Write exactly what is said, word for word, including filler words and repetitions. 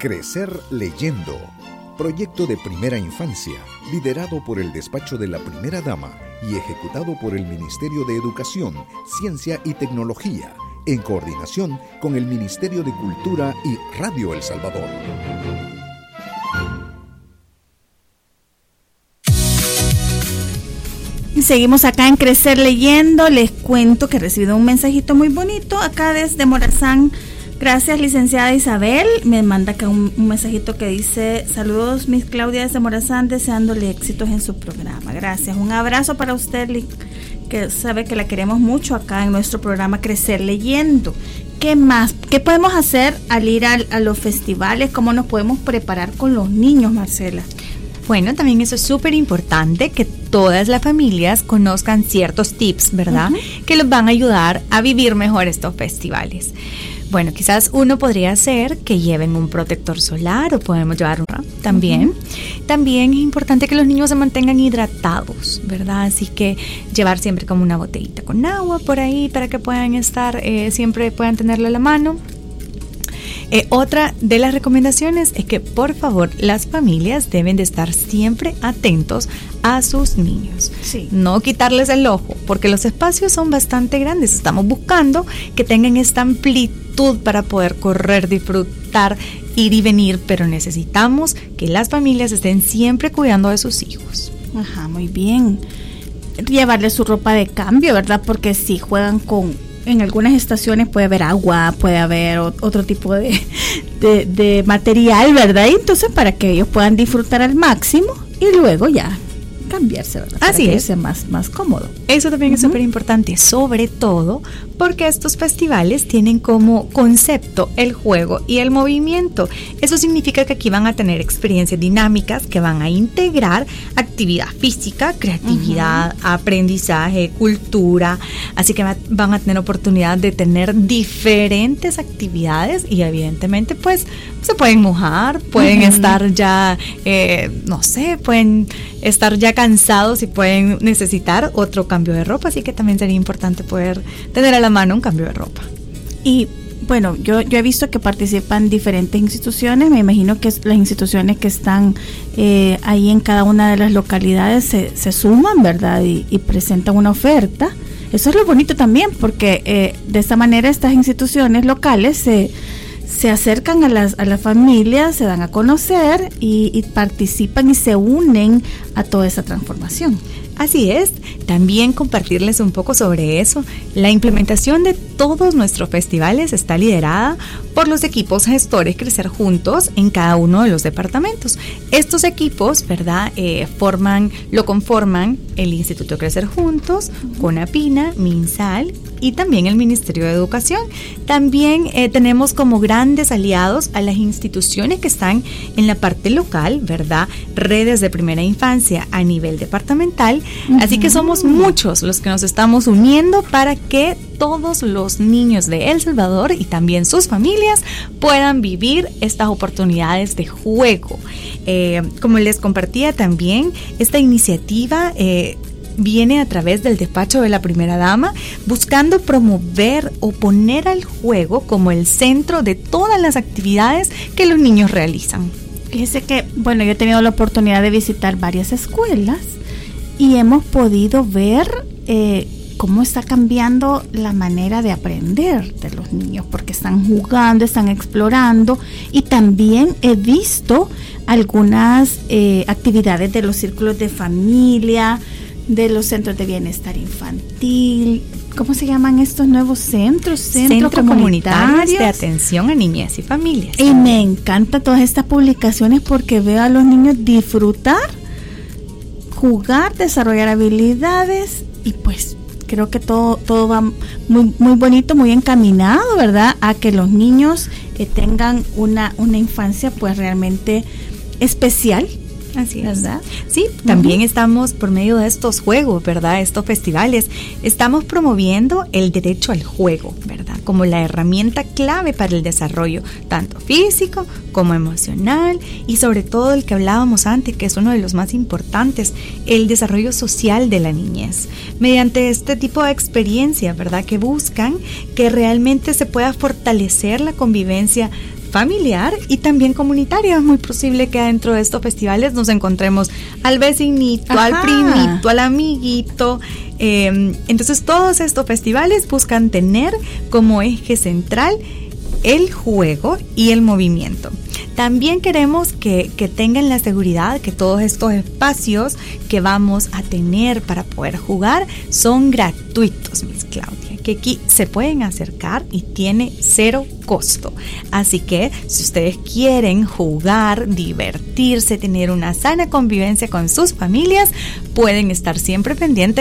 Crecer leyendo. Proyecto de primera infancia, liderado por el Despacho de la Primera Dama y ejecutado por el Ministerio de Educación, Ciencia y Tecnología, en coordinación con el Ministerio de Cultura y Radio El Salvador. Seguimos acá en Crecer Leyendo. Les cuento que he recibido un mensajito muy bonito acá desde Morazán. Gracias, licenciada Isabel. Me manda acá un, un mensajito que dice: saludos, Miss Claudia desde Morazán, deseándole éxitos en su programa. Gracias. Un abrazo para usted, que sabe que la queremos mucho acá en nuestro programa Crecer Leyendo. ¿Qué más? ¿Qué podemos hacer al ir a, a los festivales? ¿Cómo nos podemos preparar con los niños, Marcela? Bueno, también eso es súper importante, que todas las familias conozcan ciertos tips, ¿verdad? Uh-huh. Que los van a ayudar a vivir mejor estos festivales. Bueno, quizás uno podría hacer que lleven un protector solar, o podemos llevar un también. Uh-huh. También es importante que los niños se mantengan hidratados, ¿verdad? Así que llevar siempre como una botellita con agua por ahí para que puedan estar, eh, siempre puedan tenerlo a la mano. Eh, otra de las recomendaciones es que, por favor, las familias deben de estar siempre atentos a sus niños. Sí. No quitarles el ojo, porque los espacios son bastante grandes. Estamos buscando que tengan esta amplitud para poder correr, disfrutar, ir y venir, pero necesitamos que las familias estén siempre cuidando de sus hijos. Ajá, muy bien. Llevarles su ropa de cambio, ¿verdad? Porque si juegan con... En algunas estaciones puede haber agua, puede haber otro tipo de, de, de material, ¿verdad? Y entonces para que ellos puedan disfrutar al máximo y luego ya cambiarse, ¿verdad? Para Así que es. sea más, más cómodo. Eso también uh-huh. es súper importante, sobre todo porque estos festivales tienen como concepto el juego y el movimiento. Eso significa que aquí van a tener experiencias dinámicas que van a integrar actividad física, creatividad, uh-huh. aprendizaje, cultura. Así que van a tener oportunidad de tener diferentes actividades y evidentemente pues se pueden mojar, pueden uh-huh. estar ya, eh, no sé, pueden estar ya cansados y pueden necesitar otro cambio de ropa. Así que también sería importante poder tener a la mano un cambio de ropa. Y bueno, yo, yo he visto que participan diferentes instituciones. Me imagino que las instituciones que están eh, ahí en cada una de las localidades se, se suman, ¿verdad? Y, y presentan una oferta. Eso es lo bonito también, porque eh, de esta manera estas instituciones locales se, se acercan a las, a las familias, se dan a conocer y, y participan y se unen a toda esa transformación. Así es, también compartirles un poco sobre eso. La implementación de todos nuestros festivales está liderada por los equipos gestores Crecer Juntos en cada uno de los departamentos. Estos equipos, ¿verdad? Eh, forman, lo conforman el Instituto Crecer Juntos, CONAPINA, MinSal y también el Ministerio de Educación. También eh, tenemos como grandes aliados a las instituciones que están en la parte local, ¿verdad? Redes de primera infancia a nivel departamental. Uh-huh. Así que somos muchos los que nos estamos uniendo para que todos los niños de El Salvador y también sus familias puedan vivir estas oportunidades de juego. Eh, como les compartía también, esta iniciativa eh, viene a través del despacho de la Primera Dama, buscando promover o poner al juego como el centro de todas las actividades que los niños realizan. Fíjese que, bueno, yo he tenido la oportunidad de visitar varias escuelas y hemos podido ver eh, cómo está cambiando la manera de aprender de los niños, porque están jugando, están explorando, y también he visto algunas eh, actividades de los círculos de familia, de los centros de bienestar infantil. ¿Cómo se llaman estos nuevos centros? Centros Centro comunitarios de atención a niñez y familias. Y me encantan todas estas publicaciones porque veo a los niños disfrutar, jugar, desarrollar habilidades, y pues creo que todo todo va muy muy bonito, muy encaminado, ¿verdad? A que los niños eh, tengan una una infancia pues realmente especial. Así es, ¿verdad? Sí, también uh-huh. estamos por medio de estos juegos, ¿verdad? Estos festivales, estamos promoviendo el derecho al juego, ¿verdad? Como la herramienta clave para el desarrollo, tanto físico como emocional, y sobre todo el que hablábamos antes, que es uno de los más importantes, el desarrollo social de la niñez. Mediante este tipo de experiencias, ¿verdad? Que buscan que realmente se pueda fortalecer la convivencia familiar y también comunitario. Es muy posible que dentro de estos festivales nos encontremos al vecinito, Ajá. al primito, al amiguito. Eh, entonces todos estos festivales buscan tener como eje central el juego y el movimiento. También queremos que, que tengan la seguridad que todos estos espacios que vamos a tener para poder jugar son gratuitos, Miss Claudia, que aquí se pueden acercar y tiene cero costo. Así que si ustedes quieren jugar, divertirse, tener una sana convivencia con sus familias, pueden estar siempre pendientes